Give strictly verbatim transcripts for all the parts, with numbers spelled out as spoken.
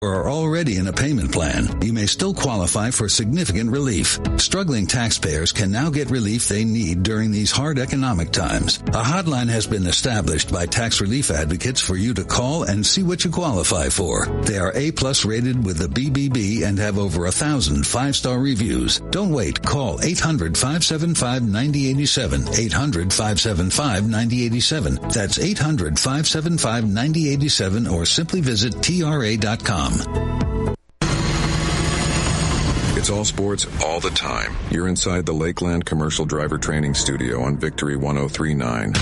or are already in a payment plan, you may still qualify for significant relief. Struggling taxpayers can now get relief they need during these hard economic times. A hotline has been established by tax relief advocates for you to call and see what you qualify for. They are A-plus rated with the B B B and have over a thousand five-star reviews. Don't wait. Call eight hundred, five seven five, nine zero eight seven. eight hundred, five seven five, nine zero eight seven. That's eight hundred, five seven five, nine zero eight seven or simply visit T R A dot com. It's all sports all the time. You're inside the Lakeland Commercial Driver Training Studio on Victory one oh three point nine.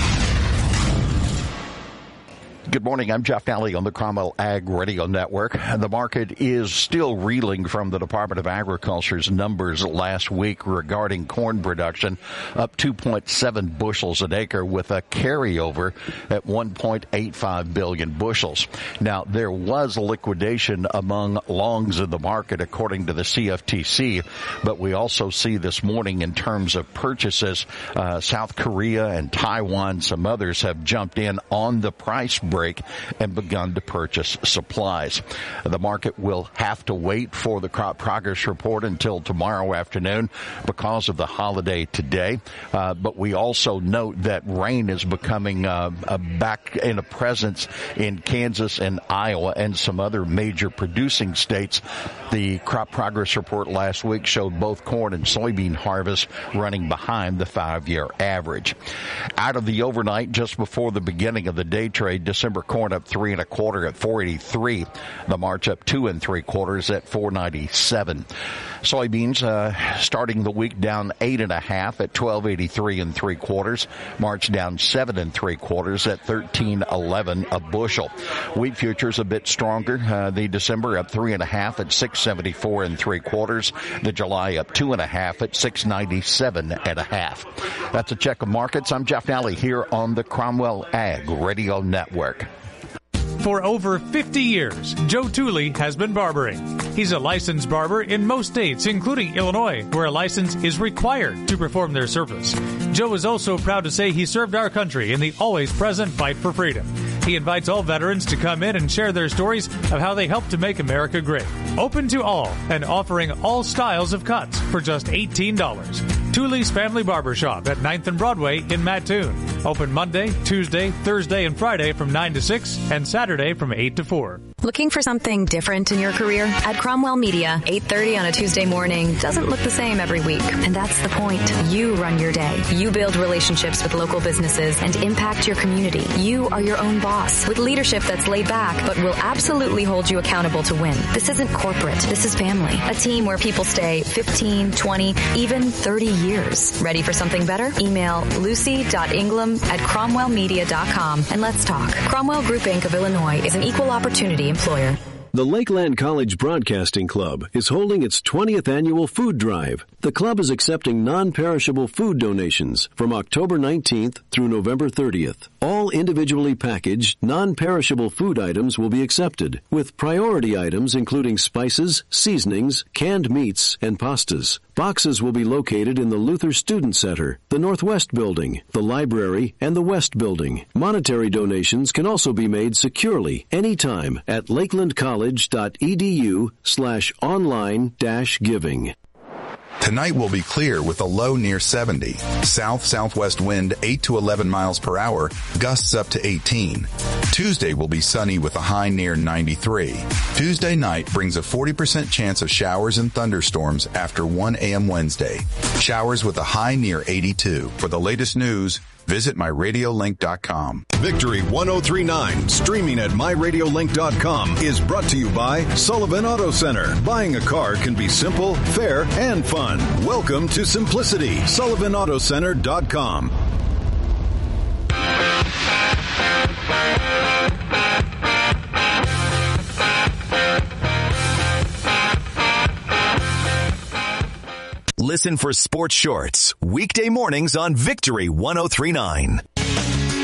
Good morning. I'm Jeff Nally on the Cromwell Ag Radio Network. The market is still reeling from the Department of Agriculture's numbers last week regarding corn production, up two point seven bushels an acre with a carryover at one point eight five billion bushels. Now, there was liquidation among longs in the market, according to the C F T C, but we also see this morning in terms of purchases, uh, South Korea and Taiwan, some others have jumped in on the price break and begun to purchase supplies. The market will have to wait for the crop progress report until tomorrow afternoon because of the holiday today. Uh, but we also note that rain is becoming uh, a back in a presence in Kansas and Iowa and some other major producing states. The crop progress report last week showed both corn and soybean harvest running behind the five-year average. Out of the overnight, just before the beginning of the day trade, December corn up three and a quarter at four eighty-three. The March up two and three quarters at four ninety-seven. Soybeans uh, starting the week down eight and a half at twelve eighty-three and three quarters. March down seven and three quarters at thirteen eleven a bushel. Wheat futures a bit stronger. Uh, the December up three and a half at six seventy-four and three quarters. The July up two and a half at six ninety-seven and a half. That's a check of markets. I'm Jeff Nally here on the Cromwell Ag Radio Network. For over fifty years, Joe Tooley has been barbering. He's a licensed barber in most states, including Illinois, where a license is required to perform their service. Joe is also proud to say he served our country in the always present fight for freedom. He invites all veterans to come in and share their stories of how they helped to make America great. Open to all and offering all styles of cuts for just eighteen dollars. Tooley's Family Barbershop at ninth and Broadway in Mattoon. Open Monday, Tuesday, Thursday, and Friday from nine to six and Saturday from eight to four. Looking for something different in your career? At Cromwell Media, eight thirty on a Tuesday morning doesn't look the same every week. And that's the point. You run your day. You build relationships with local businesses and impact your community. You are your own boss with leadership that's laid back but will absolutely hold you accountable to win. This isn't corporate. This is family. A team where people stay fifteen, twenty, even thirty years. Ready for something better? Email lucy dot ingram at cromwell media dot com and let's talk. Cromwell Group Incorporated of Illinois is an equal opportunity employer. The Lakeland College Broadcasting Club is holding its twentieth annual food drive. The club is accepting non-perishable food donations from October nineteenth through November thirtieth. All individually packaged, non-perishable food items will be accepted, with priority items including spices, seasonings, canned meats, and pastas. Boxes will be located in the Luther Student Center, the Northwest Building, the Library, and the West Building. Monetary donations can also be made securely anytime at lakelandcollege.edu slash online dash giving. Tonight will be clear with a low near seventy. South-southwest wind eight to eleven miles per hour, gusts up to eighteen. Tuesday will be sunny with a high near ninety-three. Tuesday night brings a forty percent chance of showers and thunderstorms after one a.m. Wednesday. Showers with a high near eighty-two. For the latest news, visit my radio link dot com. Victory one oh three point nine, streaming at my radio link dot com, is brought to you by Sullivan Auto Center. Buying a car can be simple, fair, and fun. Welcome to simplicity. sullivan auto center dot com. Listen for Sports Shorts weekday mornings on Victory one oh three point nine.